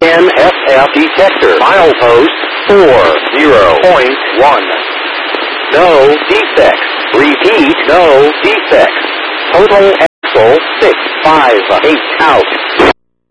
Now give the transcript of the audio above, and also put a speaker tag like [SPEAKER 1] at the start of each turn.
[SPEAKER 1] NFF detector. Milepost 40.1. No defects. Repeat, no defects. Total axle 658 out.